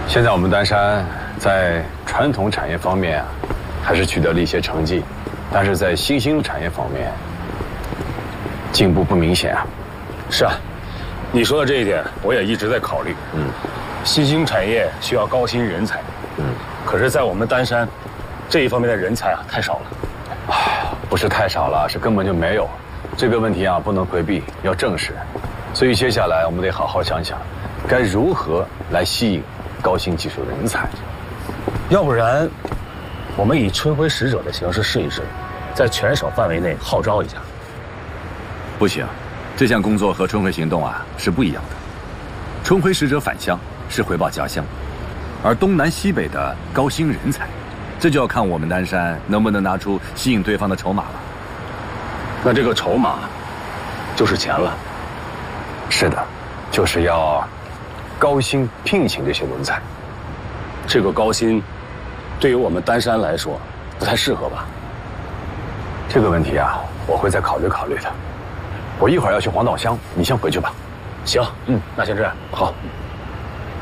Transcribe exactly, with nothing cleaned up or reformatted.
现在我们丹山在传统产业方面啊，还是取得了一些成绩，但是在新兴产业方面进步不明显啊。 是啊，你说的这一点，我也一直在考虑。嗯，新兴产业需要高薪人才。嗯，可是，在我们丹山，这一方面的人才啊太少了。 唉，不是太少了，是根本就没有。这个问题啊，不能回避，要正视。所以接下来我们得好好想想，该如何来吸引高新技术的人才。 要不然，我们以春晖使者的形式试一试，在全省范围内号召一下。 不行，这项工作和春晖行动啊是不一样的。春晖使者返乡是回报家乡，而东南西北的高新人才，这就要看我们丹山能不能拿出吸引对方的筹码了。 那这个筹码，就是钱了。 是的，就是要高薪聘请这些人才。 这个高薪，对于我们丹山来说，不太适合吧？ 这个问题啊，我会再考虑考虑的。我一会儿要去黄岛乡，你先回去吧。 行，嗯，那先这样。 好。 嗯